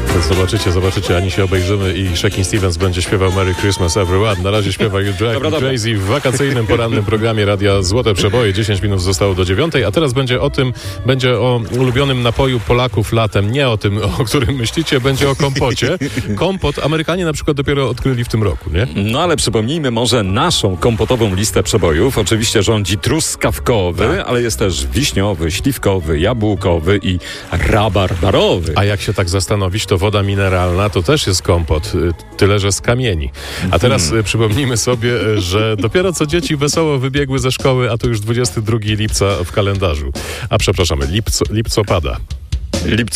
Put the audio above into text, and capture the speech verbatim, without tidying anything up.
Zobaczycie, zobaczycie, ani się obejrzymy i Shakin' Stevens będzie śpiewał Merry Christmas Everyone. Na razie śpiewa You Drive Me Crazy w wakacyjnym, porannym programie Radia Złote Przeboje. dziesięć minut zostało do dziewiątej, a teraz będzie o tym, będzie o ulubionym napoju Polaków latem. Nie o tym, o którym myślicie, będzie o kompocie. Kompot Amerykanie na przykład dopiero odkryli w tym roku, nie? No ale przypomnijmy może naszą kompotową listę przebojów. Oczywiście rządzi truskawkowy, tak, ale jest też wiśniowy, śliwkowy, jabłkowy i rabarbarowy. A jak się tak zastanowić, to woda mineralna to też jest kompot, tyle że z kamieni. A teraz hmm. przypomnijmy sobie, że dopiero co dzieci wesoło wybiegły ze szkoły, a to już dwudziestego drugiego lipca w kalendarzu. A przepraszamy, lipco, lipcopada. Lipco